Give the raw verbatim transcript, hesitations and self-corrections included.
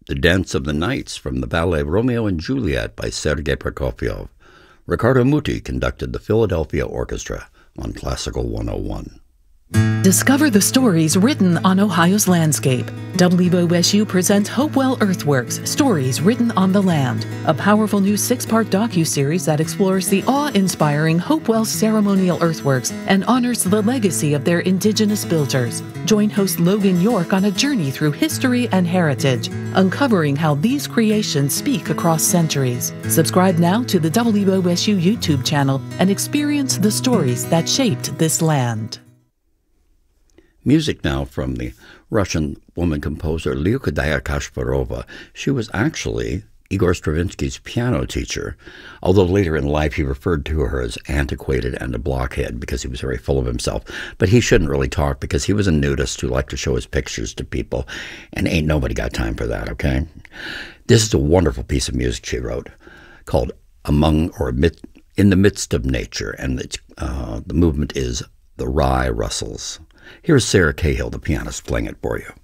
The Dance of the Nights from the ballet Romeo and Juliet by Sergei Prokofiev. Riccardo Muti conducted the Philadelphia Orchestra on Classical one oh one. Discover the stories written on Ohio's landscape. W O S U presents Hopewell Earthworks, Stories Written on the Land, a powerful new six-part docuseries that explores the awe-inspiring Hopewell ceremonial earthworks and honors the legacy of their indigenous builders. Join host Logan York on a journey through history and heritage, uncovering how these creations speak across centuries. Subscribe now to the W O S U YouTube channel and experience the stories that shaped this land. Music now from the Russian woman composer Lyukadia Kashparova. She was actually Igor Stravinsky's piano teacher, although later in life he referred to her as antiquated and a blockhead because he was very full of himself. But he shouldn't really talk because he was a nudist who liked to show his pictures to people, and ain't nobody got time for that, okay? This is a wonderful piece of music she wrote called Among or In the Midst of Nature, and it's, uh, the movement is The Rye Rustles. Here's Sarah Cahill, the pianist, playing it for you.